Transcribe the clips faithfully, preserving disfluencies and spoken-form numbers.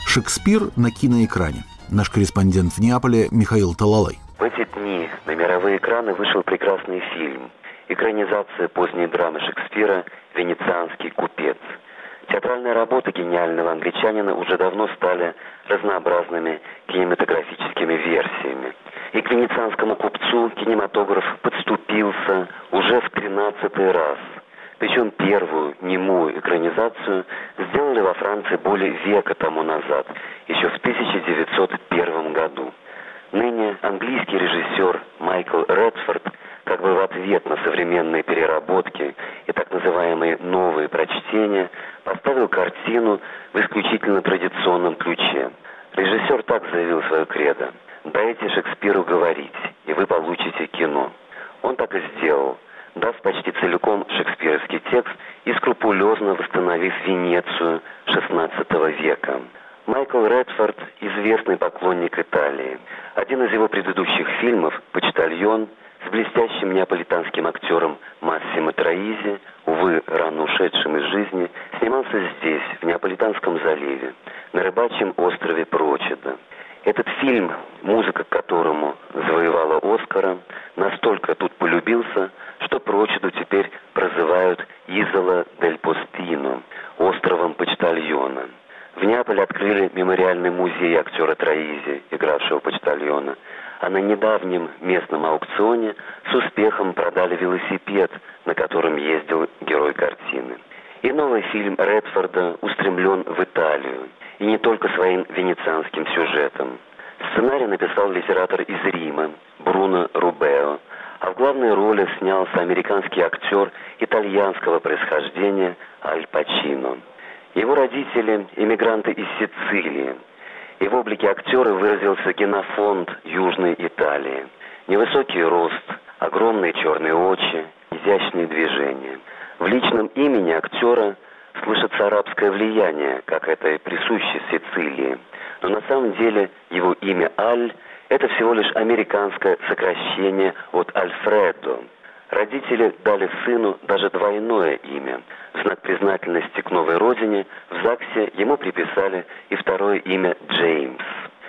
Шекспир на киноэкране. Наш корреспондент в Неаполе Михаил Талалай. В эти дни на мировые экраны вышел прекрасный фильм. Экранизация поздней драмы Шекспира «Венецианский купец». Театральные работы гениального англичанина уже давно стали разнообразными кинематографическими версиями. И к венецианскому купцу кинематограф подступился уже в тринадцатый раз. Причем первую немую экранизацию сделали во Франции более века тому назад, еще в тысяча девятьсот первом году. Ныне английский режиссер Майкл Редфорд, как бы в ответ на современные переработки и так называемые новые прочтения, поставил картину в исключительно традиционном ключе. Режиссер так заявил свое кредо: «Дайте Шекспиру говорить, и вы получите кино». Он так и сделал, дав почти целиком шекспировский текст и скрупулезно восстановив Венецию шестнадцатого века. Майкл Редфорд – известный поклонник Италии. Один из его предыдущих фильмов «Почтальон» с блестящим неаполитанским актером Массимо Троизи, увы, рано ушедшим из жизни, снимался здесь, в Неаполитанском заливе, на рыбачьем острове Прочеда. Этот фильм, музыка к которому завоевала Оскара, настолько тут полюбился, что Прочеду теперь прозывают Изола дель Постино, островом Почтальона. В Неаполе открыли мемориальный музей актера Троизи, игравшего почтальона, а на недавнем местном аукционе с успехом продали велосипед, на котором ездил герой картины. И новый фильм Редфорда устремлен в Италию, и не только своим венецианским сюжетом. Сценарий написал литератор из Рима Бруно Рубео, а в главной роли снялся американский актер итальянского происхождения Аль Пачино. Его родители – эмигранты из Сицилии, и в облике актера выразился генофонд Южной Италии. Невысокий рост, огромные черные очи, изящные движения. В личном имени актера слышится арабское влияние, как это и присуще Сицилии. Но на самом деле его имя Аль – это всего лишь американское сокращение от Альфредо. Родители дали сыну даже двойное имя. В знак признательности к новой родине в ЗАГСе ему приписали и второе имя Джеймс.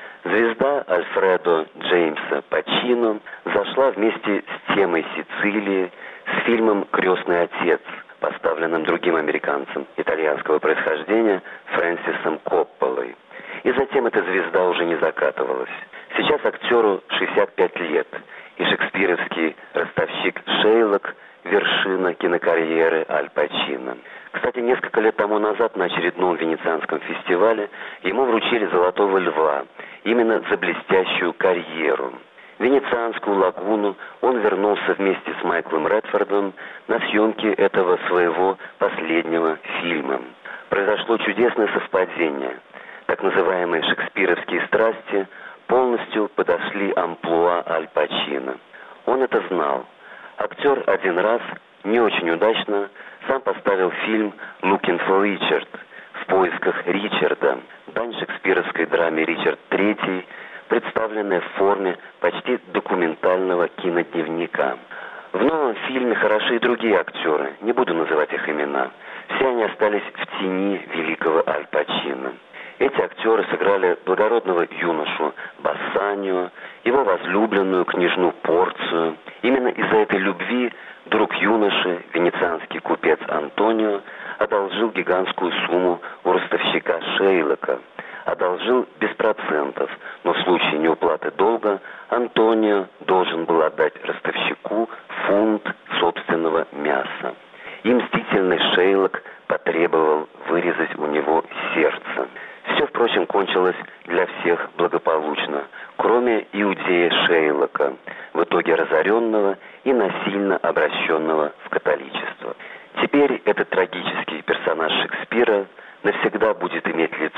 Звезда Альфредо Джеймса Пачино зашла вместе с темой Сицилии с фильмом «Крестный отец», поставленным другим американцем итальянского происхождения Фрэнсисом Копполой. И затем эта звезда уже не закатывалась. Сейчас актеру шестьдесят пять лет, и шекспировский ростовщик Шейлок – вершина кинокарьеры Аль Пачино. Кстати, несколько лет тому назад на очередном венецианском фестивале ему вручили «Золотого льва» именно за блестящую карьеру. В Венецианскую лагуну он вернулся вместе с Майклом Редфордом на съемки этого своего последнего фильма. Произошло чудесное совпадение. Так называемые шекспировские страсти полностью подошли амплуа Аль Пачино. Он это знал. Актер один раз, не очень удачно, сам поставил фильм «Looking for Richard» в поисках Ричарда, дань шекспировской драме «Ричард третий», представленная в форме почти документального кинодневника. В новом фильме хороши и другие актеры, не буду называть их имена. Все они остались в тени великого Аль Пачино. Эти актеры сыграли благородного юношу Бассанио, его возлюбленную княжну Порцию. Именно из-за этой любви друг юноши, венецианский купец Антонио, одолжил гигантскую сумму у ростовщика Шейлока. Одолжил без процентов, но в случае неуплаты долга Антонио должен был отдать ростовщику фунт собственного мяса. И мстительный Шейлок потребовал вырезать у него сердце. Все, впрочем, кончилось для всех благополучно, кроме иудея Шейлока, в итоге разоренного и насильно обращенного в католичество. Теперь этот трагический персонаж Шекспира навсегда будет иметь лицо